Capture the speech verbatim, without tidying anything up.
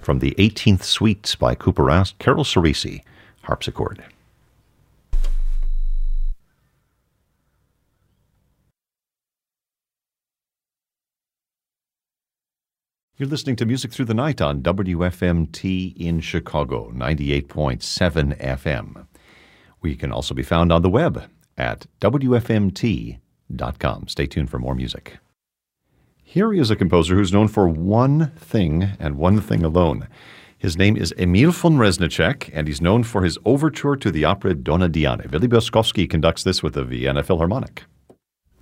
from the eighteenth Suite by Couperin, Carol Cerisi, harpsichord. You're listening to Music Through the Night on W F M T in Chicago, ninety-eight point seven F M. We can also be found on the web at W F M T dot com. Stay tuned for more music. Here is a composer who's known for one thing and one thing alone. His name is Emil von Reznicek, and he's known for his overture to the opera Donna Diana. Willi Biełkowski conducts this with the Vienna Philharmonic.